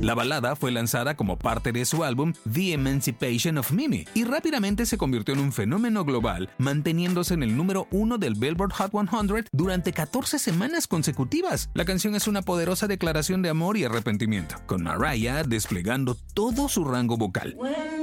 La balada fue lanzada como parte de su álbum The Emancipation of Mimi y rápidamente se convirtió en un fenómeno global, manteniéndose en el número 1 del Billboard Hot 100 durante 14 semanas consecutivas. La canción es una poderosa declaración de amor y arrepentimiento, con Mariah desplegando todo su rango vocal.